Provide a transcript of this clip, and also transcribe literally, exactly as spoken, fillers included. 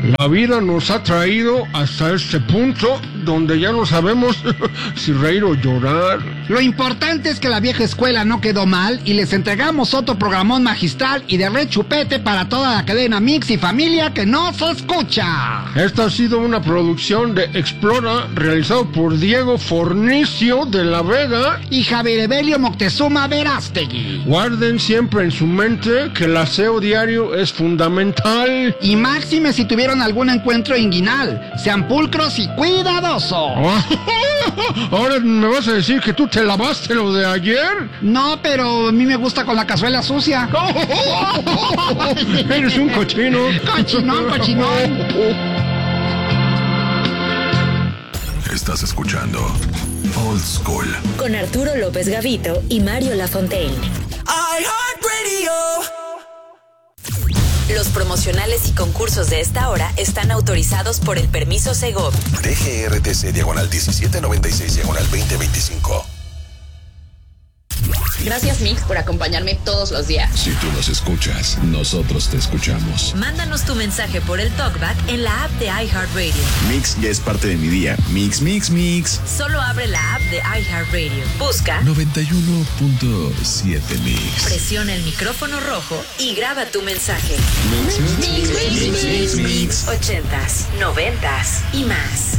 La vida nos ha traído hasta este punto donde ya no sabemos si reír o llorar. Lo importante es que la vieja escuela no quedó mal y les entregamos otro programón magistral y de rechupete para toda la cadena Mix y familia que nos escucha. Esta ha sido una producción de Explora, realizado por Diego Fornicio de la Vega y Javier Evelio Moctezuma Verástegui. Guarden siempre en su mente que el aseo diario es fundamental. Y máxime si tuvieron algún encuentro inguinal. Sean pulcros y cuidadosos. ¿Ahora me vas a decir que tú te lavaste lo de ayer? No, pero a mí me gusta con la cazuela sucia. Eres un cochino. Cochinón, cochinón. Estás escuchando Old School con Arturo López Gavito y Mario Lafontaine. iHeartRadio. Los promocionales y concursos de esta hora están autorizados por el permiso Segov. D G R T C diagonal diecisiete noventa y seis diagonal veinte veinticinco. Gracias, Mix, por acompañarme todos los días. Si tú nos escuchas, nosotros te escuchamos. Mándanos tu mensaje por el TalkBack en la app de iHeartRadio. Mix ya es parte de mi día. Mix, mix, mix. Solo abre la app de iHeartRadio. Busca noventa y uno punto siete Mix. Presiona el micrófono rojo y graba tu mensaje. Mix, mix, mix, mix, mix, mix. Ochentas, noventas y más.